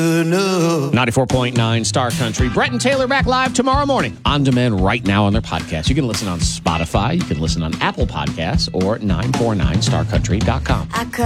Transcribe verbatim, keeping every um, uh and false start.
ninety-four point nine Star Country. Brett and Taylor back live tomorrow morning. On demand right now on their podcast. You can listen on Spotify. You can listen on Apple Podcasts or nine four nine star country dot com.